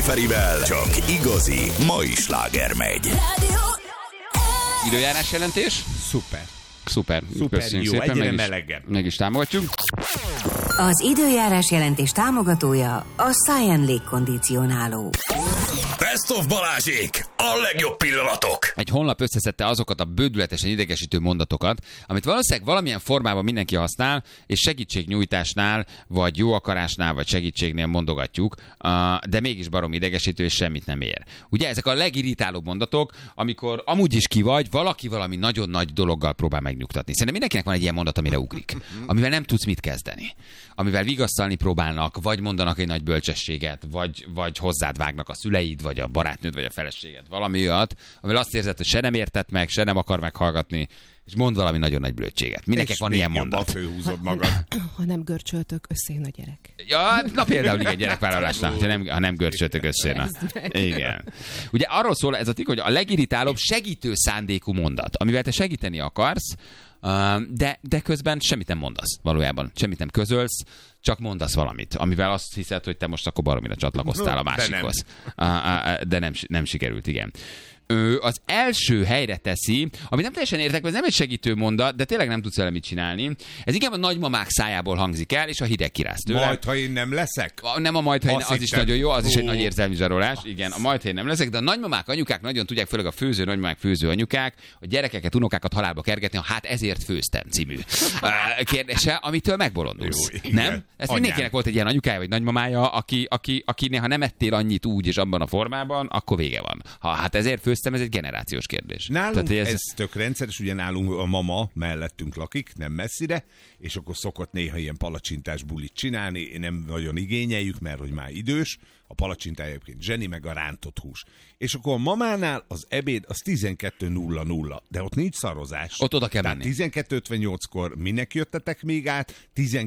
Ferivel csak igazi mai sláger megy. Időjárás jelentés? Szuper, köszönjük jó, szépen, egyre melegebb. meg is támogatjuk. Az időjárás jelentés támogatója a Science légkondicionáló. Best of Balázsék, a legjobb pillanatok. Egy honlap összeszedte azokat a bődületesen idegesítő mondatokat, amit valószínűleg valamilyen formában mindenki használ, és segítségnyújtásnál, vagy jó akarásnál, vagy segítségnél mondogatjuk, de mégis barom idegesítő, és semmit nem ér. Ugye ezek a legirritálóbb mondatok, amikor amúgy is ki vagy, valaki valami nagyon nagy dologgal próbál megnyugtatni. Szerintem mindenkinek van egy ilyen mondat, amire ugrik, amivel nem tudsz mit kezdeni. Amivel vigasztalni próbálnak, vagy mondanak egy nagy bölcsességet, vagy hozzád vágnak a szüleid, vagy a barátnőd, vagy a feleséged. Valami olyat, amivel azt érzed, hogy se nem értett meg, se nem akar meghallgatni, és mond valami nagyon nagy blödséget. Mindenkinek van ilyen mondat. Főhúzod magad. Ha nem görcsöltök, összejön a gyerek. Ja, na például igen, gyerekvállalásnál, ha nem görcsöltök össze. Igen. Ugye arról szól ez a tikk, hogy a legirritálóbb segítő szándékú mondat, amivel te segíteni akarsz, de közben semmit nem mondasz valójában. Semmit nem közölsz, csak mondasz valamit, amivel azt hiszed, hogy te most akkor baromira csatlakoztál a másikhoz. De nem sikerült, igen. Az első helyre teszi, ami nem teljesen értek, ez nem egy segítő mondat, de tényleg nem tudsz vele mit csinálni. Ez inkább a nagymamák szájából hangzik el, és a hideg kiráz tőle. Majd, ha én nem leszek? Nem a majd, ha én, az is nagyon jó, az is egy nagy érzelmi zsarolás. Igen, a majd, ha én nem leszek, de a nagymamák, anyukák nagyon tudják, főleg a főző nagymamák, főző anyukák, a gyerekeket, unokákat halálba kergetni, a hát ezért főztem című kérdése, amitől megbolondulsz. Jó, nem? Ez mindenkinek volt egy ilyen anyukája vagy nagymamája, aki néha nem ettél annyit úgy és abban a formában, akkor vége van. Ha hát ezért főztem, ez egy generációs kérdés. Nálunk tehát, ez tök rendszeres, ugye nálunk a mama mellettünk lakik, nem messzire, és akkor szokott néha ilyen palacsintás bulit csinálni, nem nagyon igényeljük, mert hogy már idős, a palacsintája egyébként zseni, meg a rántott hús. És akkor a mamánál az ebéd az 12:00, de ott nincs szarozás. Ott oda kell menni. 12:58-kor minek jöttetek még át,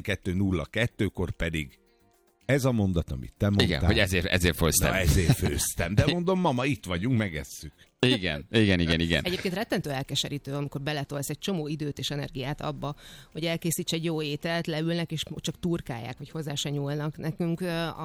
12:02-kor pedig ez a mondat, amit te mondtál. Igen, hogy ezért főztem. Na, ezért főztem. De mondom, mama, itt vagyunk, megesszük. Igen. Egyébként rettentő elkeserítő, amikor beletolsz egy csomó időt és energiát abba, hogy elkészíts egy jó ételt, leülnek és csak turkálják, hogy hozzá se nyúlnak. Nekünk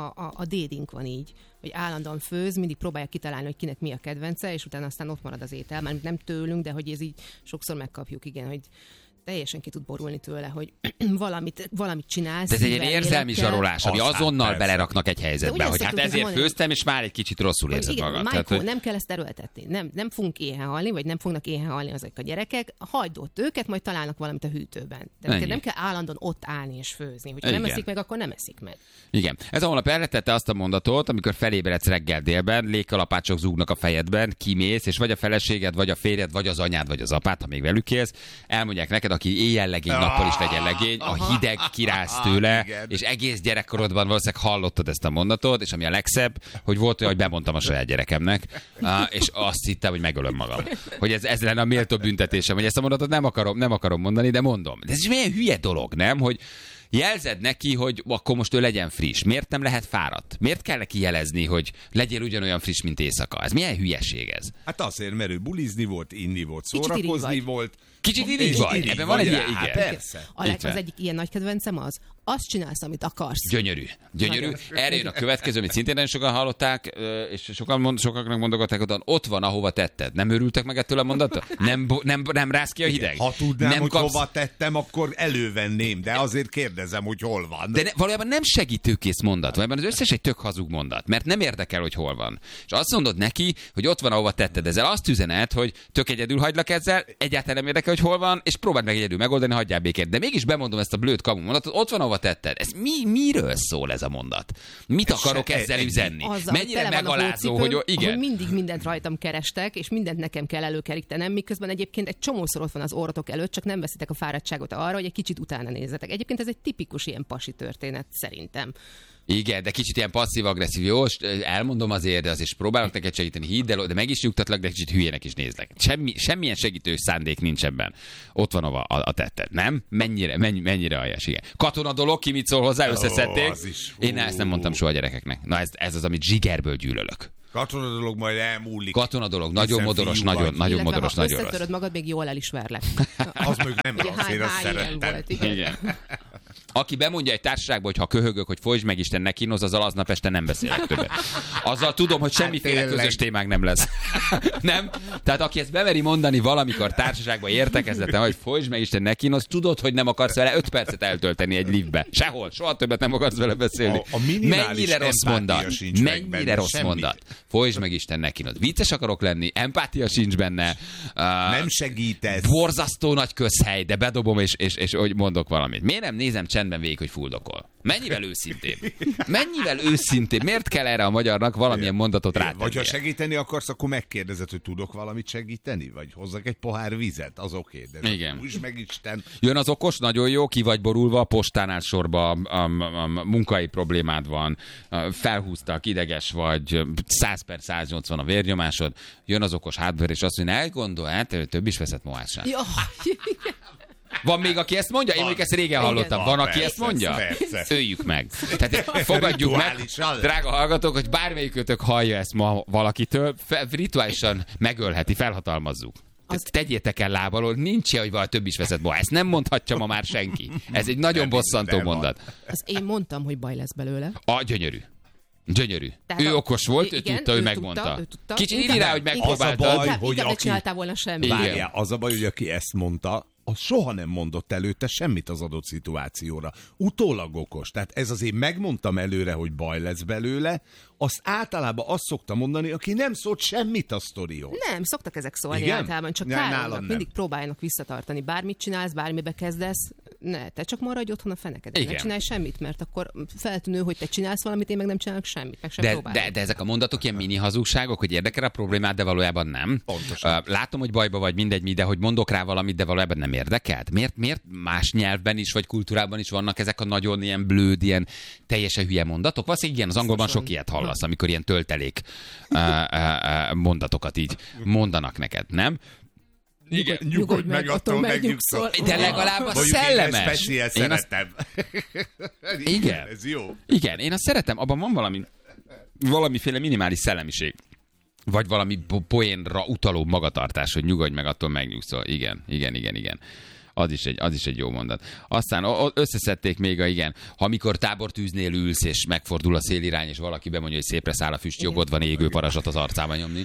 a dédink van így, hogy állandóan főz, mindig próbálják kitalálni, hogy kinek mi a kedvence, és utána aztán ott marad az étel. Már nem tőlünk, de hogy ez így sokszor megkapjuk, igen, hogy teljesen ki tud borulni tőle, hogy valamit csinálsz. De ez egy érzelmi zsarolás, ami azonnal beleraknak egy helyzetbe, hogy hát ezért főztem, és már egy kicsit rosszul érzed magad. Michael, nem kell ezt erőltetni. Nem fogunk éhen halni, vagy nem fognak éhen halni ezek a gyerekek. Hagyd ott őket, majd találnak valamit a hűtőben. De nem kell állandóan ott állni és főzni. Hogyha nem eszik meg, akkor nem eszik meg. Igen. Ez a honlap elrettette azt a mondatot, amikor felébredsz reggel délben, légkalapácsok zúgnak a fejedben, kimész, és vagy a feleséged, vagy a férjed, vagy az anyád, vagy az apád, ha még velük élsz, elmondják neked, aki éjjel legény, nappal is legyen legény, a hideg kiráz tőle, és egész gyerekkorodban valószínűleg hallottad ezt a mondatot, és ami a legszebb, hogy volt olyan, hogy bemondtam a saját gyerekemnek, és azt hittem, hogy megölöm magam. Hogy ez lenne a méltó büntetésem, hogy ezt a mondatot nem akarom mondani, de mondom. De ez is milyen hülye dolog, nem? Hogy jelzed neki, hogy akkor most ő legyen friss. Miért nem lehet fáradt? Miért kell neki jelezni, hogy legyél ugyanolyan friss, mint éjszaka? Ez milyen hülyeség ez? Hát azért, mert ő bulizni volt, inni volt, szórakozni volt. Kicsit irigy vagy. Ebben van egy ilyen, igen. Persze. Az egyik ilyen nagy kedvencem az, azt csinálsz, amit akarsz. Gyönyörű. Erre jön a következő, amit szintén nagyon sokan hallották, és sokaknak mondogatták, hogy ott van, ahova tetted. Nem örültek meg ettől a mondattól? Nem rász ki a hideg? Ha tudnám, hogy hova tettem, akkor elővenném, de azért kérdezem, hogy hol van. De valójában nem segítőkész mondat, valójában az összes egy tök hazug mondat, mert nem érdekel, hogy hol van. És azt mondod neki, hogy ott van, ahova tetted. Ezzel azt üzenet, hogy tök egyedül hagylak ezzel, egyáltalán nem érdekel, hogy hol van, és próbáld meg egyedül megoldani, hagyjál békét. De mégis bemondom ezt a blőd kamu mondatot, ott van, ahova tetted. Ez miről szól ez a mondat? Mit akarok ezzel üzenni? Mennyire megalázó, hogy igen. Hogy mindig mindent rajtam kerestek, és mindent nekem kell előkerítenem, miközben egyébként egy csomószor ott van az orrotok előtt, csak nem veszitek a fáradtságot arra, hogy egy kicsit utána nézzetek. Egyébként ez egy tipikus ilyen pasi történet szerintem. Igen, de kicsit ilyen passzív-agresszív, jó, elmondom azért, de azért próbálok neked segíteni, hidd el, de meg is nyugtatlak, de kicsit hülyének is nézlek. Semmilyen segítő szándék nincs ebben. Ott van a tetted, nem? Mennyire aljas, igen. Katona dolog, ki mit szól hozzá, összeszedték. Én ezt nem mondtam soha a gyerekeknek. Na ez az, amit zsigerből gyűlölök. Katona dolog majd elmúlik. Katona dolog, nagyon modoros, nagyon modoros, nagyon rossz. Összetöröd magad, még jól el is verlek. Az még nem rossz, én azt szerettem. Igen. Aki bemondja egy társaságba, hogy ha köhögök, hogy folytsd meg Isten, ne kínoz, azzal aznap este nem beszélek többet. Azzal tudom, hogy semmiféle közös témák nem lesz. Nem? Tehát aki ezt bemeri mondani valamikor társaságban értekezleten, hogy folytsd meg Isten, ne kínoz, tudod, hogy nem akarsz vele 5 percet eltölteni egy liftbe. Sehol, soha többet nem akarsz vele beszélni. Mennyire rossz mondat. Mennyire rossz mondat. Folytsd meg Isten, ne kínoz. Vicces akarok lenni, empátia sincs benne. Nem segítesz. Borzasztó nagy közhely, de bedobom, és hogy mondok valamit. Miért nem nézem csendben végig, hogy fuldokol? Mennyivel őszintén? Mennyivel őszintén? Miért kell erre a magyarnak valamilyen mondatot rátennie? Vagy ha segíteni akarsz, akkor megkérdezed, hogy tudok valamit segíteni? Vagy hozzak egy pohár vizet? Az oké. De igen. Úgyis meg Isten. Jön az okos, nagyon jó, ki vagy borulva, a postánál sorba, munkai problémád van, felhúztak, ideges vagy, 100/180 a vérnyomásod, jön az okos hátbőr, és azt mondja, elgondol, több is veszett mohással. Van még, aki ezt mondja? Én még ezt régen hallottam. Van, aki ezt mondja? Öljük meg. Tehát fogadjuk meg, drága hallgatók, hogy bármelyikőtök hallja ezt ma valakitől, rituálisan megölheti, felhatalmazzuk. Tegyétek el lábalól, nincs hogy valami több is veszett ma. Ezt nem mondhatja ma már senki. Ez egy nagyon bosszantó mondat. Azt én mondtam, hogy baj lesz belőle. Gyönyörű. Gyönyörű. Tehát ő okos volt, ő tudta, ő megmondta. Kicsit írj rá, hogy megpróbáltad. Inkább csináltál volna semmit. Várjál, az a baj, hogy aki ezt mondta, az soha nem mondott előtte semmit az adott szituációra. Utólag okos. Tehát ez azért megmondtam előre, hogy baj lesz belőle, azt általában azt szokta mondani, aki nem szólt semmit a sztoriról. Nem, szoktak ezek szólni igen? Általában, csak káromnak, mindig próbálnak visszatartani. Bármit csinálsz, bármibe kezdesz, ne, te csak maradj otthon a fenekeden. Ne csinálj semmit, mert akkor feltűnő, hogy te csinálsz valamit, én meg nem csinálok semmit, meg sem próbálok. De ezek a mondatok ilyen mini hazugságok, hogy érdekel a problémát, de valójában nem. Pontosan. Látom, hogy bajba vagy, mindegy mi, de hogy mondok rá valamit, de valójában nem érdekelt. Miért más nyelvben is, vagy kultúrában is vannak ezek a nagyon ilyen blőd, ilyen teljesen hülye mondatok? Valószínűleg igen, az angolban sok ilyet hallasz, amikor ilyen töltelék mondatokat így mondanak neked, nem? Igen, nyugodj meg, attól megnyugszol. De legalább a szellemes. Én szeretem. Igen. Ez jó. Igen, én azt szeretem, abban van valamiféle minimális szellemiség. Vagy valami poénra utaló magatartás, hogy nyugodj meg, attól megnyugszol. Igen. Az is egy jó mondat. Aztán összeszedték még igen, ha amikor tábortűznél ülsz, és megfordul a szélirány, és valaki bemondja, hogy szépre száll a füst, jogod van égő parazsat az arcába nyomni.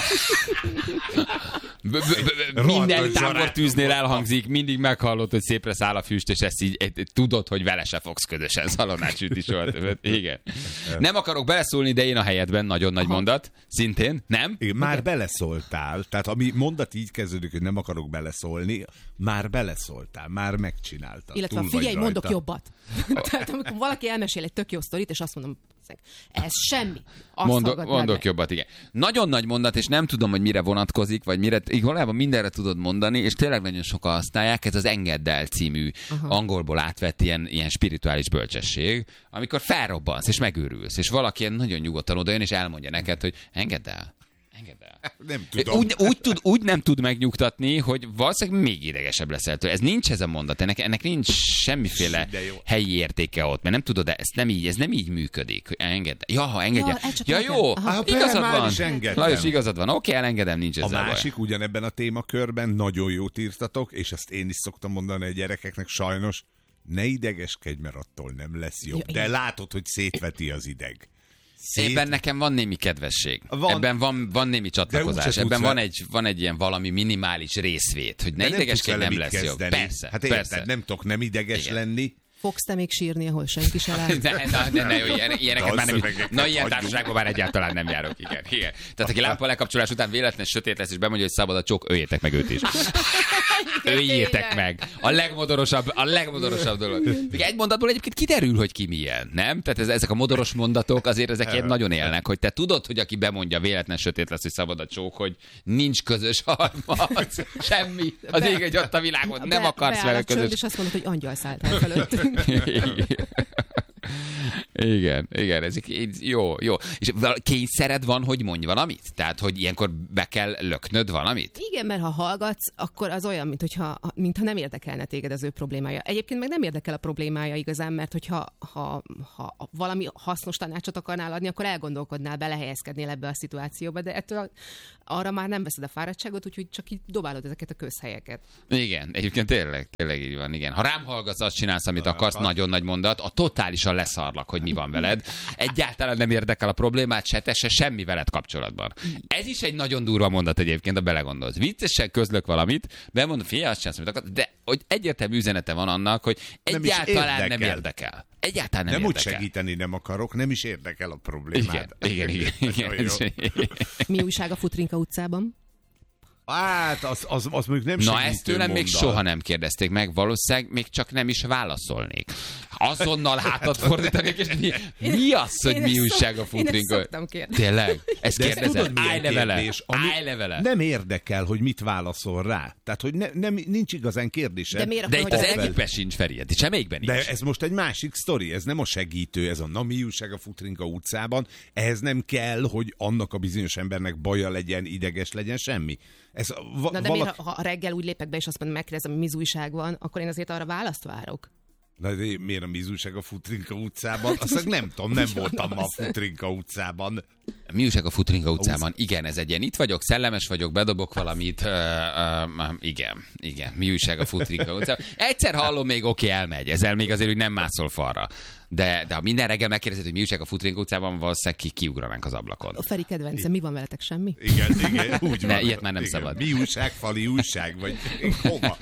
Minden tábortűznél elhangzik, mindig meghallod, hogy szépre száll a füst, és ezt így tudod, hogy vele se fogsz közösen szalonnát sütni soha többet. Igen. Nem akarok beleszólni, de én a helyedben nagyon nagy mondat. Szintén, nem? Igen, már beleszóltál. Tehát ami mondat így kezdődik, hogy nem akarok beleszólni, már beleszóltál, már megcsináltad. Illetve figyelj, mondok jobbat. Tehát amikor valaki elmesél egy tök jó sztorit, és azt mondom, ez semmi. Mondok jobbat, igen. Nagyon nagy mondat, és nem tudom, hogy mire vonatkozik, vagy mire, valójában mindenre tudod mondani, és tényleg nagyon sokan használják, ez az Engedd el című angolból átvett ilyen spirituális bölcsesség, amikor felrobbansz, és megőrülsz, és valaki nagyon nyugodtan odajön, és elmondja neked, hogy engedd el. Nem tudom. Úgy nem tud megnyugtatni, hogy valószínűleg még idegesebb leszel. Ez nincs ez a mondat, ennek nincs semmiféle helyi értéke ott, mert nem tudod, ez nem így működik. Engedd. Ja, engedje. Ja, jó, igazad van. Lajos, igazad van. Oké, elengedem, nincs ezzel baj. A másik ugyanebben a témakörben nagyon jót írtatok, és ezt én is szoktam mondani a gyerekeknek, sajnos, ne idegeskedj, mert attól nem lesz jobb. De látod, hogy szétveti az ideg. Ebben nekem van némi kedvesség. Ebben van némi csatlakozás. Ebben van egy ilyen valami minimális részvét, hogy ne idegeskedj, nem lesz jobb. Persze. Hát érted, nem tudok nem ideges lenni. Fogsz te még sírni, ahol senki se lát? Ne, ilyeneket már nem. Na, ilyen társaságban már egyáltalán nem járok. Igen. Tehát aki lámpa lekapcsolás után véletlen sötét lesz, és bemondja, hogy szabad a csók, öljétek meg őt is. Öljétek meg. A legmodorosabb dolog. Egy mondatból egyébként kiderül, hogy ki milyen, nem? Tehát ezek a modoros mondatok azért ezek ilyen nagyon élnek, hogy te tudod, hogy aki bemondja véletlen sötét lesz, hogy szabad a csók, hogy nincs közös harmad. Semmi. Az ég egy ott a világon. Nem akarsz vele közös. És azt mondod, hogy angyal szállt el felőtt. Igen, ez jó. És kényszered van, hogy mondj valamit? Tehát, hogy ilyenkor be kell löknöd valamit? Igen, mert ha hallgatsz, akkor az olyan, mintha nem érdekelne téged az ő problémája. Egyébként meg nem érdekel a problémája igazán, mert hogyha valami hasznos tanácsot akarnál adni, akkor elgondolkodnál, belehelyezkednél ebbe a szituációba, de ettől arra már nem veszed a fáradtságot, úgyhogy csak így dobálod ezeket a közhelyeket. Igen, egyébként tényleg így van, igen. Ha rám hallgatsz, azt csinálsz, amit akarsz, nagyon nagy mondat, a totálisan leszarlak, hogy mi van veled. Egyáltalán nem érdekel a problémát, se semmi veled kapcsolatban. Ez is egy nagyon durva mondat egyébként, ha belegondolsz. Viccesen közlök valamit, bemondom, figyelj, azt csinálsz, amit akarsz, de hogy egyértelmű üzenete van annak, hogy egyáltalán nem érdekel. Egyáltalán nem úgy érdekel. segíteni nem akarok, nem is érdekel a problémát. Igen. Mi újság a Futrinka utcában? Hát, az mondjuk nem segítő. Na, ezt tőlem még soha nem kérdezték meg, valószínűleg még csak nem is válaszolnék. Azonnal hátat fordítanék, és mi az, hogy mi újság a Futrinka? Én ezt szoktam kérdezni. Tényleg? Ezt kérdezed? Állj le vele. Nem érdekel, hogy mit válaszol rá. Tehát, hogy nincs igazán kérdése. De itt az egyikben sincs, Feri, itt semmelyikben nincs. De ez most egy másik sztori, ez nem a segítő, ez a mi újság a Futrinka utcában. Ehhez nem kell, hogy annak a bizonyos embernek baja legyen, ideges legyen, semmi. Miért, ha reggel úgy lépek be, és azt mondom, megkérdezem, mi újság van, akkor én azért arra választ várok. De miért a mi újság a Futrinka utcában? Azt nem tudom, nem voltam ma a Futrinka utcában. Mi újság a Futrinka utcában? Igen, ez egy ilyen, itt vagyok, szellemes vagyok, bedobok valamit. Igen. Mi újság a Futrinka utcában? Egyszer hallom, még oké, elmegy. Ezzel még azért úgy nem mászol falra. De ha minden reggel megkérdezed, hogy mi újság a Futrinka utcában, valószínűleg kiugranánk az ablakon. A Feri kedvencem, mi van veletek, semmi? Igen, úgy van. Ilyet már nem szabad. Mi újság, fali újság, vagy hova?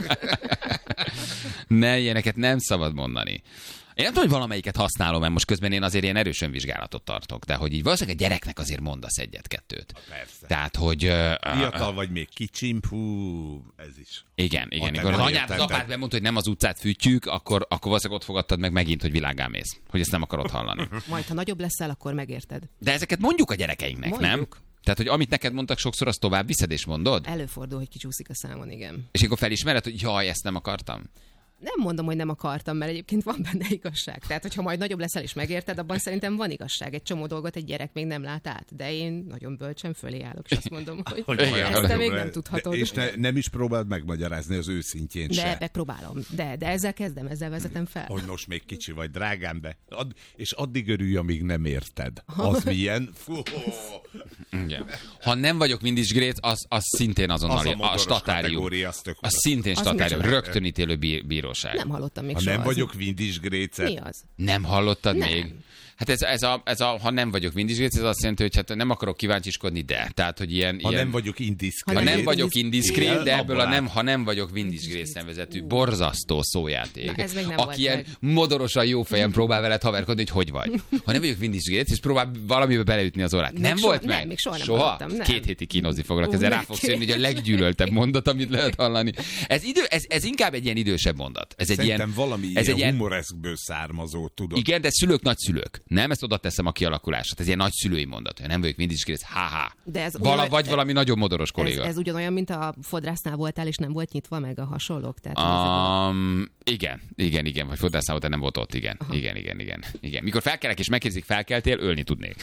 Ne, ilyeneket nem szabad mondani. Én nem tudom, hogy valamelyiket használom, mert most közben én azért ilyen erősen vizsgálatot tartok, de hogy így valószínűleg a gyereknek azért mondasz egyet-kettőt. Persze. Tehát, hogy... Fiatal vagy még kicsim, ez is. Igen. Amikor az anyád, az apád bemondta, hogy nem az utcát fűtjük, akkor valószínűleg ott fogadtad meg megint, hogy világgá mész. Hogy ezt nem akarod hallani. Majd, ha nagyobb leszel, akkor megérted. De ezeket mondjuk a gyerekeinknek, nem? Tehát, hogy amit neked mondtak sokszor, azt tovább viszed és mondod? Előfordul, hogy kicsúszik a számon, igen. És akkor felismered, hogy jaj, ezt nem akartam. Nem mondom, hogy nem akartam, mert egyébként van benne igazság. Tehát, hogyha majd nagyobb leszel és megérted, abban szerintem van igazság. Egy csomó dolgot egy gyerek még nem lát át. De én nagyon bölcsen fölé állok, és azt mondom, hogy ezt te még nem tudhatod. És nem is próbáld megmagyarázni az őszintjén se. De megpróbálom. De ezzel kezdem, ezzel vezetem fel. Hogy most még kicsi vagy, drágám, de és addig örülj, amíg nem érted. Az milyen? Igen. Ha nem vagyok Windisgrész, az szintén azonnal a statárium. Az szintén statárium. Rögtön ítélő bíróság. Nem hallottam még soha. Ha nem vagyok Windisgrécet. Mi az? Nem hallottad nem. még? Hát ez a ha nem vagyok Windisgrész, ez azt jelenti, hogy hát nem akarok kíváncsiskodni, de. Tehát, hogy ilyen... nem vagyok indiszkrét. Ha nem vagyok indiszkrét, de ebből ha nem vagyok Windisgrész nevezetű borzasztó szójáték. Na, ez még nem aki ilyen modorosan jó fejen próbál veled haverkodni, hogy vagy. Ha nem vagyok Windisgrész, és próbál valamibe beleütni az orrát. Nem volt meg? Nem, még soha nem. 2 hétig kínozni foglak, ezzel rá fogsz jönni, hogy a leggyűlöltebb mondat, amit lehet hallani. Ez inkább egy ilyen idősebb mondat. Szerintem valami ilyen humoreszkből származó, tudod. Igen, de szülők, nagyszülők. Nem, ezt oda teszem a kialakulását. Ez ilyen nagyszülői mondat, hogy nem vagyok Windisgrész, ha-ha. Vagy valami nagyon modoros kolléga. Ez ugyanolyan, mint a fodrásznál voltál, és nem volt nyitva meg a hasonlók? Igen, vagy fodrásznál voltál, nem volt ott, igen. Mikor felkelek és megkérdezik, felkeltél, ölni tudnék.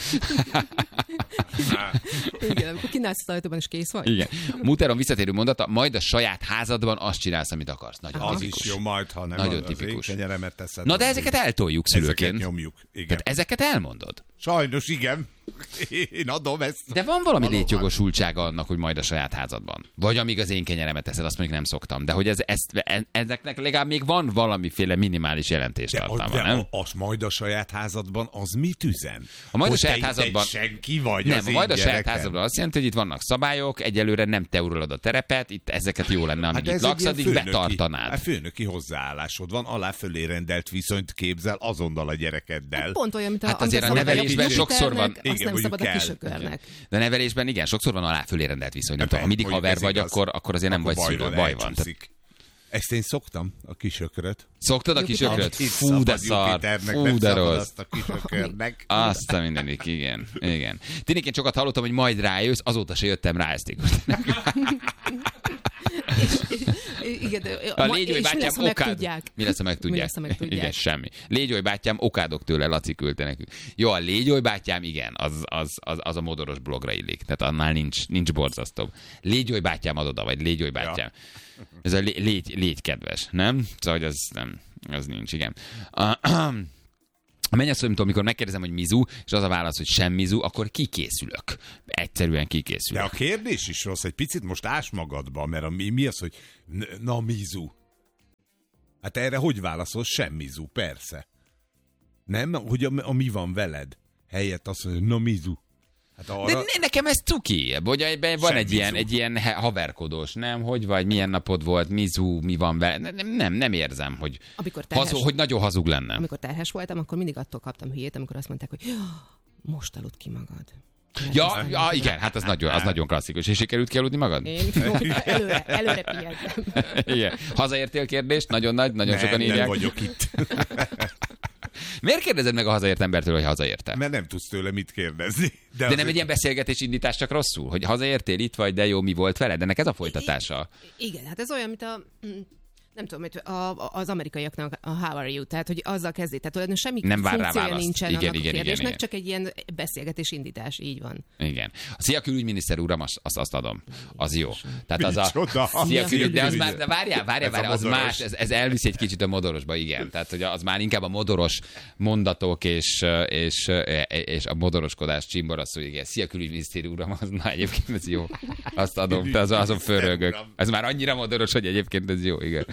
Igen, kínálsz az ajtóban, és kész vagy? Igen. Muteron visszatérő mondata, majd a saját házadban azt csinálsz, amit akarsz. Nagyon az tipikus. is jó, majd, ha nem nagyon az tipikus. én kenyeremet teszed. Na de ezeket eltoljuk szülőként. Ezeket nyomjuk. Igen. Tehát ezeket elmondod. Sajnos igen. Én adom ezt. De van valami létjogosultsága annak, hogy majd a saját házadban. Vagy amíg az én kenyeremet teszed, azt mondjuk nem szoktam. De hogy ezeknek legalább még van valamiféle minimális jelentéstartalma, nem? Az majd a saját házadban, az mit üzen? A majd a saját házadban... senki vagy nem, az a majd a saját gyerekem. házadban azt jelenti, hogy itt vannak szabályok, egyelőre nem te uralod a terepet, itt ezeket jó lenne, amíg itt laksz, addig betartanád. A főnöki hozzáállásod van, alá fölé rendelt viszonyt képzel azonnal a gyerekeddel. Pont olyan, mint hát azért a nevelésben sokszor van. Azt nem szabad a kisökörnek. De nevelésben igen, sokszor van alá fölé rendelt viszony. Nem tudom, ha mindig haver vagy, akkor azért nem vagy szülő, baj van. Ezt én szoktam, a kisökröt. Szoktad a kisökröt? Fú, de szar. Fú, de rossz. Azt a mindenik, igen. Tényleg én sokat hallottam, hogy majd rájössz, azóta se jöttem rá ezt. Igen, A Légyói bátyám mi lesz, ha megtudják? Igen, semmi. Légyói bátyám, okádok tőle, Laci küldte nekünk. Jó, a Légyói bátyám, igen, az a modoros blogra illik. Tehát annál nincs borzasztóbb. Légyói bátyám ad oda, vagy Légyói bátyám. Ja. Ez a légy kedves, nem? Szóval, hogy az nincs, igen. A mennyasszonyomtól, amikor megkérdezem, hogy mizu, és az a válasz, hogy sem mizu, akkor kikészülök. Egyszerűen kikészülök. De a kérdés is rossz, egy picit most ás magadba, mert mi az, hogy na mizu? Hát erre hogy válaszol? Sem mizu, persze. Nem? Hogy a mi van veled? Helyett azt mondja, na mizu. Hát arra... De nekem ez cuki, hogy ebben van egy ilyen haverkodós, nem? Hogy vagy, milyen napod volt, mizu, mi van vele. Nem érzem, hogy, hogy nagyon hazug lenne. Amikor terhes voltam, akkor mindig attól kaptam hülyét, amikor azt mondták, hogy most aludt ki magad. Ja, igen, hát az nagyon klasszikus. És sikerült kialudni magad? Én előre pihentem. Igen. Hazaértél kérdést? Nagyon nagy, nagyon sokan írják. Nem vagyok itt. Miért kérdezed meg a hazaért embertől, hogy hazaérte? Mert nem tudsz tőle mit kérdezni. De nem egy ilyen beszélgetés indítás csak rosszul? Hogy hazaértél, itt vagy, de jó, mi volt veled? De ennek ez a folytatása. Igen, hát ez olyan, mint nem tudom, az amerikaiaknak a how are you, tehát hogy azzal kezdi, tehát semmi nem funkciója nincsen igen, annak a kérdésnek, igen. csak egy ilyen beszélgetés indítás, így van. Igen. A szia külügyminiszter uram, azt adom. Az jó. Tehát az a szia de az már, de várjál, az más, ez elviszi egy kicsit a modorosba, igen. Tehát, hogy az már inkább a modoros mondatok és a modoroskodás csimboraszó, igen. Szia külügyminiszter uram, az na egyébként ez jó. Azt adom, de azon fölrögök. Ez már annyira modoros, hogy egyébként ez jó, igen.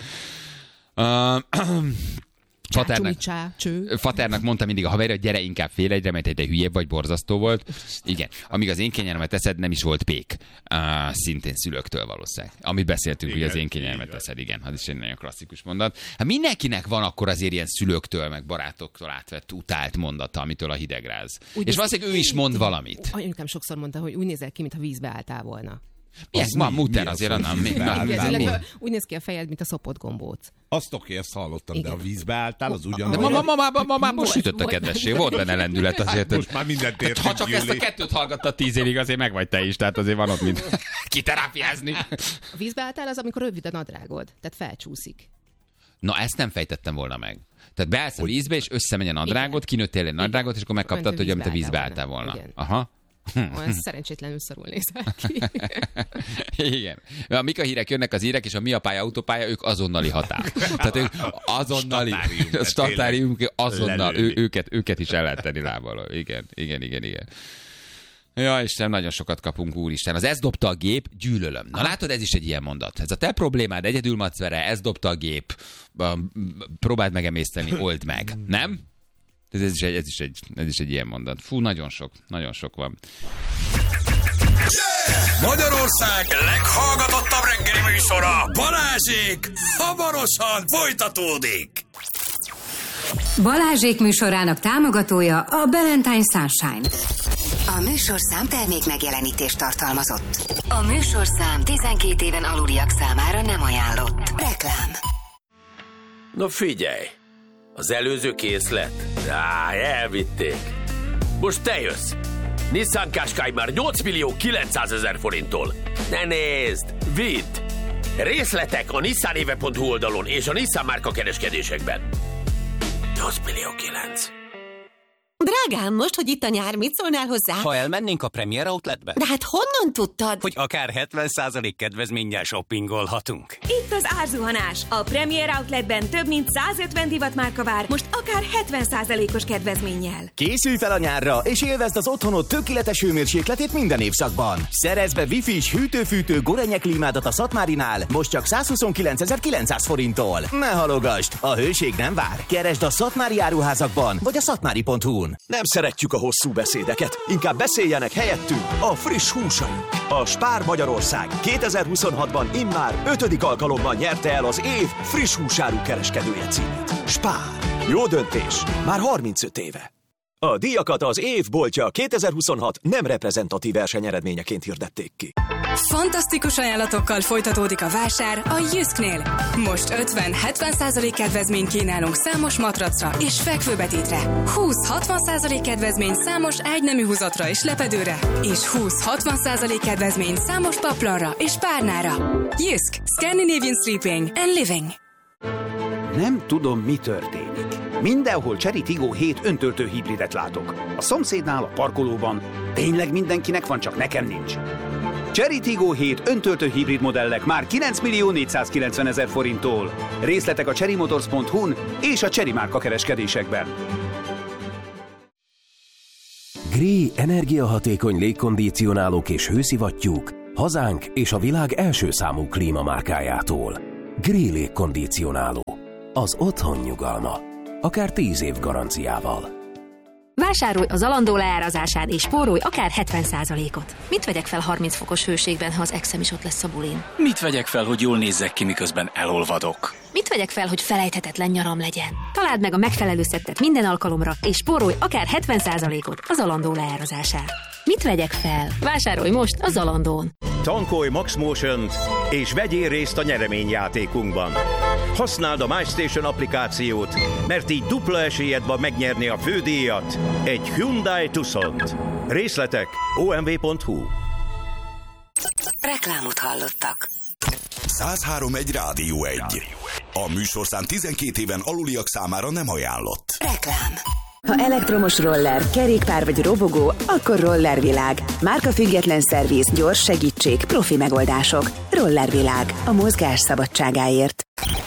Faternak mondta mindig a haverja, hogy gyere inkább fél egyre, mert te hülyébb vagy, borzasztó volt. Igen. Amíg az én kényelmet teszed, nem is volt pék. Szintén szülőktől valószínűleg. Amit beszéltünk, igen, hogy az én kényelmet teszed. Igen, az is egy nagyon klasszikus mondat. Hát mindenkinek van akkor azért ilyen szülőktől, meg barátoktól átvett utált mondata, amitől a hideg ráz. És valószínűleg ő is mond valamit. Anyukám sokszor mondta, hogy úgy nézel ki, mintha vízbe álltál volna. Ez ma muter azért annál. Úgy néz ki a fejed, mint a szopott gombóc. Azt ezt hallottam, igen. De a vízbe álltál, az ugyan... De ma most sütött a kedvesség. Volt benne lendület azért. Most már mindent értünk, ha csak ezt a kettőt hallgattad 10 évig, azért meg vagy te is, tehát azért van ott mint kiterápiázni. A vízbe álltál az, amikor rövid a nadrágod, tehát felcsúszik. Na, ezt nem fejtettem volna meg. Tehát beállsz a vízbe, és összemegy a nadrágod, kinőttél egy nadrágot, és akkor megkaptad, hogy amit a vízbe álltál volna. Aha. Olyan szerencsétlenül szarul nézel ki. Igen. A Mika hírek jönnek az hírek, és a Mi a pálya, autópálya, ők azonnali határ. Tehát ők azonnali, a statárium, azonnal, őket is el lehet tenni lábalól. Igen. Ja, Isten, nagyon sokat kapunk, úristen. Az ez dobta a gép, gyűlölöm. Na látod, ez is egy ilyen mondat. Ez a te problémád, egyedül macvere, ez dobta a gép, próbáld megemészteni, old meg. Nem? Ez is egy ilyen mondat. Fú, nagyon sok van. Magyarország leghallgatottabb reggeli műsora, Balázsék, hamarosan folytatódik. Balázsék műsorának támogatója a Ballantyne Sunshine. A műsorszám termék megjelenítést tartalmazott. A műsorszám 12 éven aluliak számára nem ajánlott. Reklám. Na figyelj! Az előző készlet? Elvitték. Most te jössz. Nissan Qashqai már 8.900.000 forinttól. Ne nézd! Vidd! Részletek a nissanéve.hu oldalon és a Nissan márka kereskedésekben. 8.900.000. Drágám, most, hogy itt a nyár, mit szólnál hozzá? Ha elmennénk a Premier Outletbe? De hát honnan tudtad? Hogy akár 70% kedvezménnyel shoppingolhatunk. Itt az árzuhanás. A Premier Outletben több mint 150 divatmárka vár, most akár 70%-os kedvezménnyel. Készülj fel a nyárra, és élvezd az otthonod tökéletes hőmérsékletét minden évszakban. Szerezd be Wi-Fi-s hűtő-fűtő Gorenje klímádat a Szatmárinál, most csak 129.900 forinttól. Ne halogasd, a hőség nem vár. Keresd a Szatmári áruházakban, vagy a szatmári.hu-n. Nem szeretjük a hosszú beszédeket, inkább beszéljenek helyettünk a friss húsaink. A Spár Magyarország 2026-ban immár 5. alkalommal nyerte el az év friss húsáru kereskedője címet. Spár. Jó döntés. Már 35 éve. A díjakat az év boltja 2026 nem reprezentatív versenyeredményeként hirdették ki. Fantasztikus ajánlatokkal folytatódik a vásár a Jysknél. Most 50-70% kedvezményt kínálunk számos matracra és fekvőbetétre. 20-60% kedvezmény számos ágynemű húzatra és lepedőre. És 20-60% kedvezmény számos paplanra és párnára. Jysk. Scandinavian Sleeping and Living. Nem tudom, mi történik. Mindenhol Chery Tiggo 7 öntöltő hibridet látok. A szomszédnál, a parkolóban. Tényleg mindenkinek van, csak nekem nincs. Chery Tiggo 7 öntöltő hibrid modellek már 9.490.000 forinttól. Részletek a cherrymotors.hu-n és a Chery márka kereskedésekben. Gree energiahatékony légkondicionálók és hőszivattyúk hazánk és a világ első számú klímamárkájától. Gree légkondicionáló. Az otthon nyugalma. Akár 10 év garanciával. Vásárolj a Zalando leárazásán és spórolj akár 70%-ot. Mit vegyek fel 30 fokos hőségben, ha az exem is ott lesz a bulin? Mit vegyek fel, hogy jól nézzek ki, miközben elolvadok? Mit vegyek fel, hogy felejthetetlen nyaram legyen? Találd meg a megfelelő szettet minden alkalomra, és spórolj akár 70%-ot a Zalando leárazásán. Mit vegyek fel? Vásárolj most a Zalandón. Tankolj MaxMotion-t, és vegyél részt a nyereményjátékunkban. Használd a MyStation applikációt, mert így dupla esélyed van megnyerni a fődíjat, egy Hyundai Tucsont. Részletek omv.hu. Reklámot hallottak. 103.1 Rádió 1. A műsorszám 12 éven aluliak számára nem ajánlott. Reklám. Ha elektromos roller, kerékpár vagy robogó, akkor Rollervilág. Márkafüggetlen szerviz, gyors segítség, profi megoldások. Rollervilág. A mozgás szabadságáért.